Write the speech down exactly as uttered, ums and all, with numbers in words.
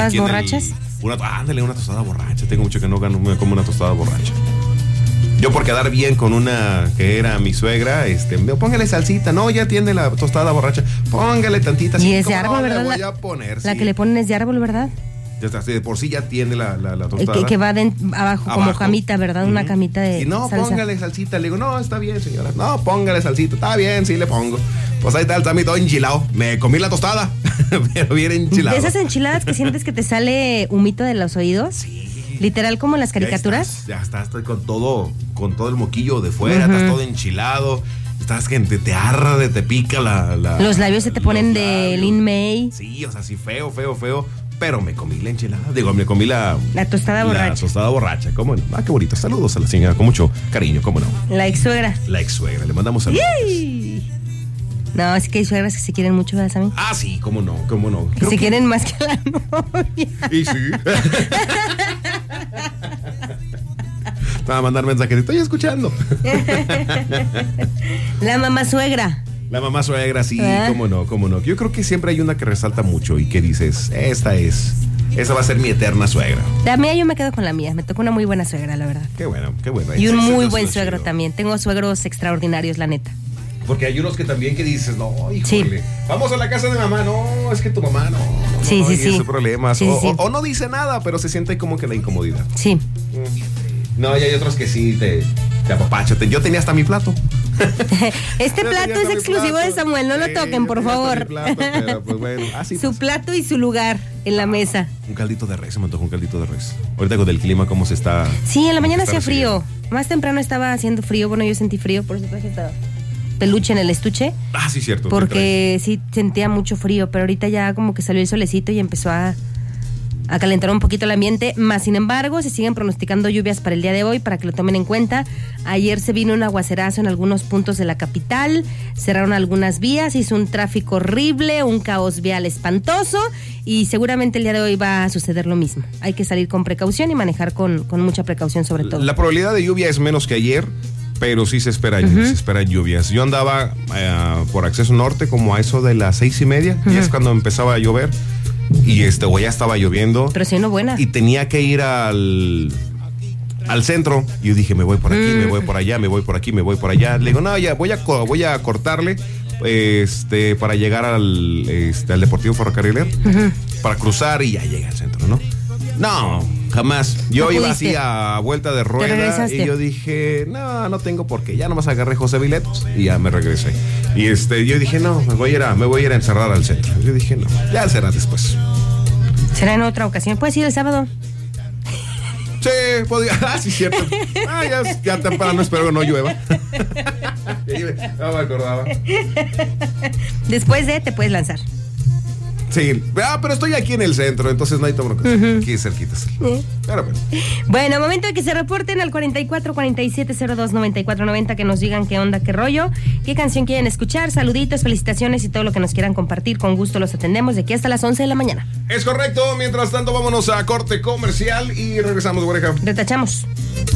¿Tostadas borrachas? El, una, ándale, una tostada borracha. Tengo mucho que no gano, me como una tostada borracha. Yo por quedar bien con una que era mi suegra, este, póngale salsita. No, ya tiene la tostada borracha. Póngale tantita. Y es de árbol, ¿verdad? Le voy a poner, la sí. que le ponen es de árbol, ¿verdad? Ya está, de por sí ya tiene la, la, la tostada. Que, que va de, abajo, abajo, como camita, ¿verdad? Uh-huh. Una camita de Y no, salsa. Póngale salsita. Le digo, no, está bien, señora. No, póngale salsita. Está bien, sí le pongo. Pues ahí está el trámite todo enchilado. Me comí la tostada, pero bien enchilado. De esas enchiladas que sientes que te sale humito de los oídos. Sí. Literal como en las caricaturas. Ya estás, ya estás, estoy con todo, con todo el moquillo de fuera, uh-huh. Estás todo enchilado. Estás que te, te arde, te pica la, la... Los labios se te ponen de Lin May. Sí, o sea, sí, feo, feo, feo. Pero me comí la enchilada. Digo, me comí la... La tostada borracha. La tostada borracha. ¿Cómo no? Ah, qué bonito. Saludos a la señora con mucho cariño, ¿cómo no? La ex suegra. La ex suegra. Le mandamos saludos. ¡Yay! No, es que hay suegras que se quieren mucho, ¿verdad, Sammy? Ah, sí, cómo no, cómo no. Que Creo se que... quieren más que la novia. Y sí. Te va a mandar mensajes. Estoy escuchando. La mamá suegra. La mamá suegra, sí, ¿Ah? cómo no, cómo no. Yo creo que siempre hay una que resalta mucho y que dices, esta es, esa va a ser mi eterna suegra. La mía yo me quedo con la mía, me tocó una muy buena suegra, la verdad. Qué bueno, qué bueno. Y un ese, muy ese buen es suegro chido. también, tengo suegros extraordinarios, la neta. Porque hay unos que también que dices, no, híjole, sí. Vamos a la casa de mamá, no, es que tu mamá no. no sí, no, sí, y sí. ese problema. Sí, o, sí. O, o no dice nada, pero se siente como que la incomodidad. Sí. No, y hay otros que sí te, te apapachan. Yo tenía hasta mi plato. Este Yo plato es exclusivo plato. de Samuel, no sí, lo toquen, por favor. Plato, pero pues bueno, así su pasa. plato y su lugar en la mesa. Un caldito de res, se me antojó un caldito de res. Ahorita con el clima, cómo se está. Sí, en la mañana hacía frío. Más temprano estaba haciendo frío. Bueno, yo sentí frío, por eso traje esta peluche en el estuche. Ah, sí, cierto. Porque sí sentía mucho frío, pero ahorita ya como que salió el solecito y empezó a. a calentar un poquito el ambiente, más sin embargo se siguen pronosticando lluvias para el día de hoy para que lo tomen en cuenta. Ayer se vino un aguacerazo en algunos puntos de la capital, cerraron algunas vías, hizo un tráfico horrible, un caos vial espantoso y seguramente el día de hoy va a suceder lo mismo. Hay que salir con precaución y manejar con, con mucha precaución sobre todo. La probabilidad de lluvia es menos que ayer, pero sí se esperan, uh-huh. se esperan lluvias. Yo andaba eh, por acceso norte como a eso de las seis y media, uh-huh. y es cuando empezaba a llover. Y este, o ya estaba lloviendo. Pero si no buena. Y tenía que ir al, al centro. Y yo dije, me voy por aquí, mm. me voy por allá, me voy por aquí, me voy por allá. Le digo, no, ya voy a, voy a cortarle este, para llegar al, este, al Deportivo Ferrocarrilero, uh-huh. para cruzar y ya llegué al centro, ¿no? No, jamás. Yo ¿No iba pudiste? así a vuelta de rueda y yo dije, no, no tengo por qué. Ya nomás agarré José Viletos y ya me regresé. Y este, yo dije, no, me voy a ir a, me voy a ir a encerrar al centro. Yo dije, no, ya será después. ¿Será en otra ocasión? ¿Puedes ir el sábado? Sí, podía. Ah, sí, cierto. Ah, ya, ya temprano, espero que no llueva. No me acordaba. Después de, te puedes lanzar. Sí, ah, pero estoy aquí en el centro, entonces no hay tomo uh-huh. aquí cerquitas. Uh-huh. Pero bueno. Bueno, momento de que se reporten al cuarenta y cuatro, cuarenta y siete, cero dos, noventa y cuatro, noventa, que nos digan qué onda, qué rollo, qué canción quieren escuchar, saluditos, felicitaciones y todo lo que nos quieran compartir. Con gusto los atendemos de aquí hasta las once de la mañana. Es correcto, mientras tanto vámonos a corte comercial y regresamos, oreja. Retachamos.